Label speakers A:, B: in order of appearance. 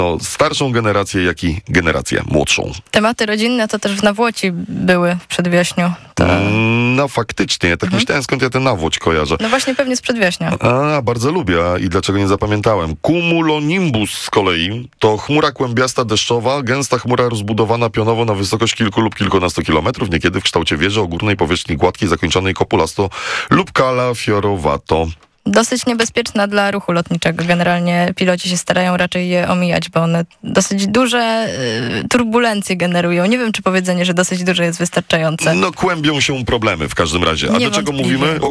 A: starszą generację, jak i generację młodszą.
B: Tematy rodzinne to też w Nawłoci były w Przedwiośniu.
A: No faktycznie, tak myślałem, skąd ja ten Nawłoć kojarzę.
B: No właśnie pewnie z Przedwiośnia.
A: Bardzo lubię i dlaczego nie zapamiętałem. Cumulonimbus z kolei to chmura kłębiasta deszczowa, gęsta chmura rozbudowana pionowo na wysokość kilku lub kilkunastu kilometrów, niekiedy w kształcie wieży o górnej powierzchni gładkiej, zakończonej kopulasto lub kalafiorowato.
B: Dosyć niebezpieczna dla ruchu lotniczego. Generalnie piloci się starają raczej je omijać, bo one dosyć duże turbulencje generują. Nie wiem, czy powiedzenie, że dosyć duże jest wystarczające.
A: No kłębią się problemy w każdym razie. A do czego
B: Niewątpliwie.
A: mówimy?